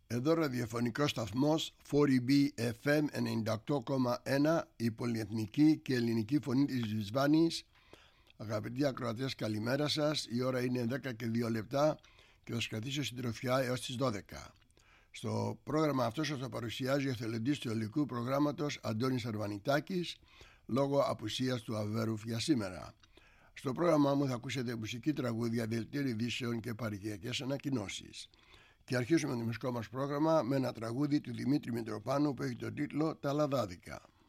Εδώ ραδιοφωνικός σταθμός 4B FM 98,1, η πολυεθνική και ελληνική φωνή της Βυσβάνης. Αγαπητοί ακροατές, καλημέρα σας. Η ώρα είναι 10 και 2 λεπτά και θα σας κρατήσω συντροφιά έως τις 12. Στο πρόγραμμα αυτό σας θα παρουσιάζει ο εθελοντής του ελληνικού προγράμματος Αντώνης Αρβανιτάκης, λόγω απουσίας του Αβέρουφ για σήμερα. Στο πρόγραμμά μου θα ακούσετε μουσική, τραγούδια, δελτία ειδήσεων και παροικιακές ανακοινώσεις. Και αρχίζουμε το μουσικό μας πρόγραμμα με ένα τραγούδι του Δημήτρη Μητροπάνου που έχει τον τίτλο «Τα Λαδάδικα».